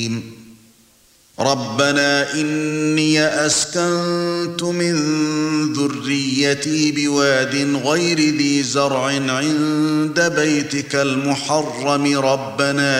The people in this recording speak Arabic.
رَبَّنَا إِنِّي أَسْكَنْتُ مِنْ ذُرِّيَّتِي بِوَادٍ غَيْرِ ذِي زَرْعٍ عِندَ بَيْتِكَ الْمُحَرَّمِ رَبَّنَا